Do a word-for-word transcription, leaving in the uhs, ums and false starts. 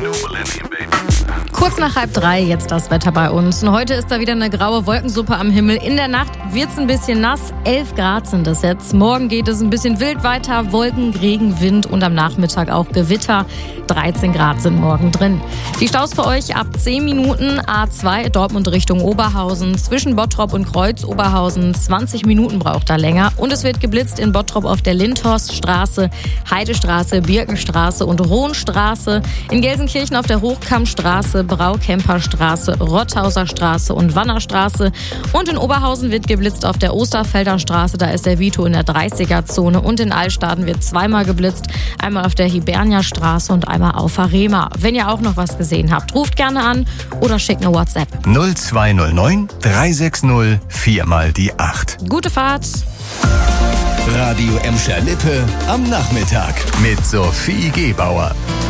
Kurz nach halb drei, jetzt das Wetter bei uns. Und heute ist da wieder eine graue Wolkensuppe am Himmel. In der Nacht wird's ein bisschen nass. elf Grad sind es jetzt. Morgen geht es ein bisschen wild weiter. Wolken, Regen, Wind und am Nachmittag auch Gewitter. dreizehn Grad sind morgen drin. Die Staus für euch ab zehn Minuten. A zwei Dortmund Richtung Oberhausen. Zwischen Bottrop und Kreuz Oberhausen. zwanzig Minuten braucht da länger. Und es wird geblitzt in Bottrop auf der Lindhorststraße, Heidestraße, Birkenstraße und Rohnstraße. In Gelsenkirchen auf der Hochkammstraße, Braukemperstraße, Rothauser Straße und Wannerstraße. Und in Oberhausen wird geblitzt auf der Osterfelder Straße, da ist der Vito in der dreißiger-Zone. Und in Altstaden wird zweimal geblitzt, einmal auf der Hibernia Straße und einmal auf Arema. Wenn ihr auch noch was gesehen habt, ruft gerne an oder schickt eine WhatsApp. null zwei null neun drei sechs null vier mal die acht. Gute Fahrt! Radio Emscher Lippe am Nachmittag mit Sophie Gebauer.